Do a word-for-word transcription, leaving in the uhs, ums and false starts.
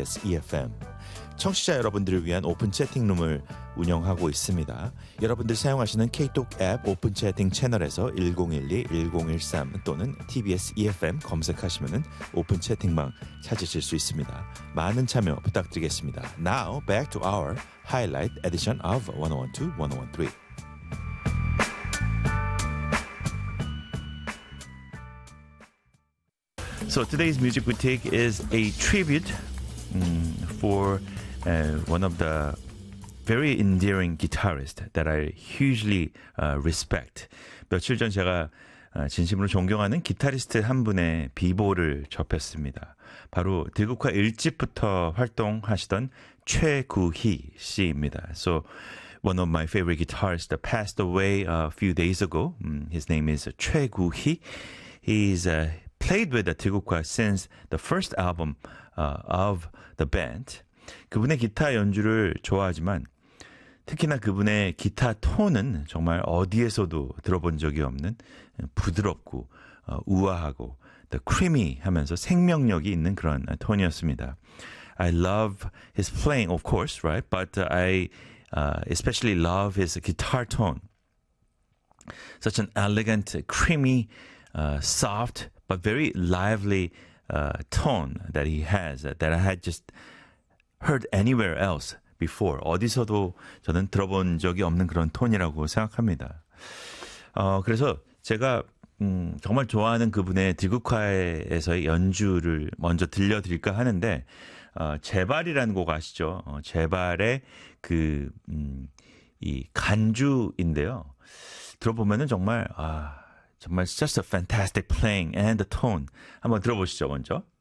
티비에스 이에프엠. 청취자 여러분들을 위한 오픈 채팅룸을 운영하고 있습니다. 여러분들 사용하시는 케이톡 앱 오픈 채팅 채널에서 일공일이 일공일삼 또는 티비에스 이에프엠 검색하시면 오픈 채팅방 찾으실 수 있습니다. 많은 참여 부탁드리겠습니다. Now back to our highlight edition of 천백twelve, 천백십삼. So today's music critique is a tribute um, for uh, one of the very endearing guitarists that I hugely uh, respect. 며칠 전 제가 uh, 진심으로 존경하는 기타리스트 한 분의 비보를 접했습니다. 바로 들국화 일 집부터 활동하시던 최구희 씨입니다. So one of my favorite guitarists that passed away a few days ago. Um, his name is 최구희. He's uh, played with the 들국화 since the first album uh, of the band. 그분의 기타 연주를 좋아하지만 특히나 그분의 기타 톤은 정말 어디에서도 들어본 적이 없는 부드럽고 어, 우아하고 the creamy 하면서 생명력이 있는 그런 톤이었습니다. I love his playing, of course, right? But uh, I uh, especially love his guitar tone. Such an elegant, creamy, uh, soft, but very lively uh, tone that he has that I had just heard anywhere else before. 어디서도 저는 들어본 적이 없는 그런 톤이라고 생각합니다. 어, 그래서 제가 음, 정말 좋아하는 그분의 들국화에서의 연주를 먼저 들려드릴까 하는데 어, 제발이라는 곡 아시죠? 어, 제발의 그, 음, 이 간주인데요. 들어보면은 정말 아, 정말 just a fantastic playing and the tone. 한번 들어보시죠, 먼저.